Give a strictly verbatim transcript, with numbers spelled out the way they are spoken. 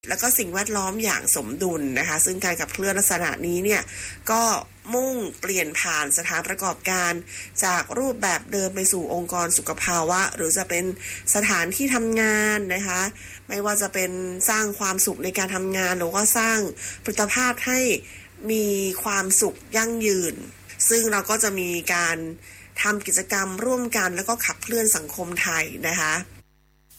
แล้วก็สิ่งแวดล้อมอย่างสมดุลนะคะซึ่งการขับเคลื่อนลักษณะนี้เนี่ยก็มุ่งเปลี่ยนผ่านสถานประกอบการจากรูปแบบเดิมไปสู่องค์กรสุขภาวะหรือจะเป็นสถานที่ทำงานนะคะไม่ว่าจะเป็นสร้างความสุขในการทำงานหรือว่าสร้างผลิตภาพให้มีความสุขยั่งยืนซึ่งเราก็จะมีการทำกิจกรรมร่วมกันแล้วก็ขับเคลื่อนสังคมไทยนะคะ